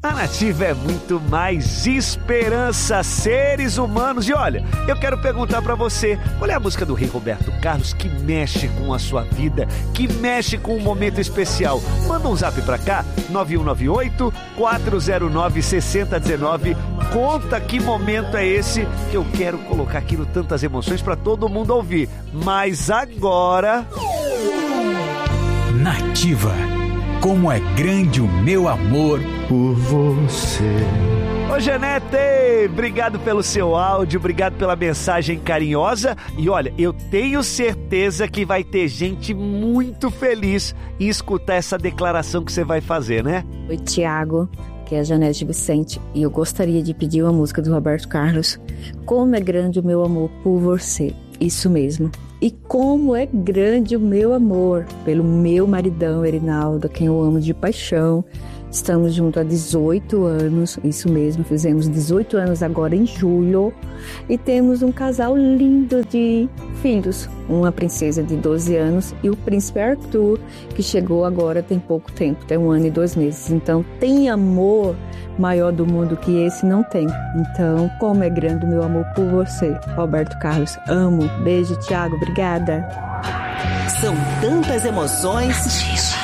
A Nativa é muito mais esperança, seres humanos. E olha, eu quero perguntar pra você, qual é a música do Rei Roberto Carlos que mexe com a sua vida, que mexe com um momento especial? Manda um zap pra cá, 9198-409-6019. Conta que momento é esse que eu quero colocar aqui no Tantas Emoções pra todo mundo ouvir. Mas agora... Nativa. Como é grande o meu amor por você. Ô Janete, obrigado pelo seu áudio, obrigado pela mensagem carinhosa. E olha, eu tenho certeza que vai ter gente muito feliz em escutar essa declaração que você vai fazer, né? Oi, Tiago, que é a Janete Vicente, e eu gostaria de pedir uma música do Roberto Carlos. Como é grande o meu amor por você. Isso mesmo. E como é grande o meu amor pelo meu maridão, Erinaldo, a quem eu amo de paixão. Estamos juntos há 18 anos, isso mesmo, fizemos 18 anos agora em julho. E temos um casal lindo de filhos, uma princesa de 12 anos e o príncipe Arthur, que chegou agora tem pouco tempo, tem 1 ano e 2 meses. Então tem amor maior do mundo que esse não tem. Então, como é grande o meu amor por você, Roberto Carlos. Amo. Beijo, Thiago. Obrigada. São tantas emoções.